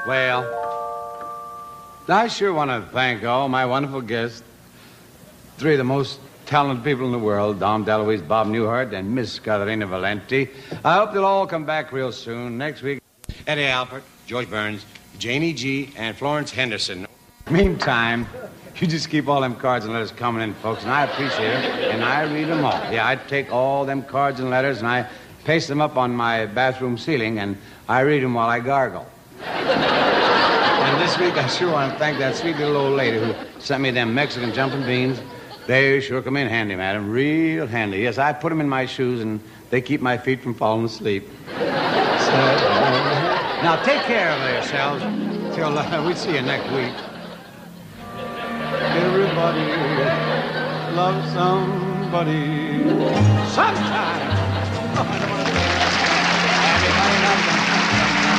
Well, I sure want to thank all my wonderful guests. Three of the most talented people in the world, Dom DeLuise, Bob Newhart, and Miss Caterina Valenti. I hope they'll all come back real soon. Next week, Eddie Alpert, George Burns, Janie G., and Florence Henderson. Meantime, you just keep all them cards and letters coming in, folks, and I appreciate it, and I read them all. Yeah, I take all them cards and letters, and I paste them up on my bathroom ceiling, and I read them while I gargle. And this week, I sure want to thank that sweet little old lady who sent me them Mexican jumping beans. They sure come in handy, madam, real handy. Yes, I put them in my shoes, and they keep my feet from falling asleep. Now, take care of yourselves till we see you next week. Everybody loves somebody sometime.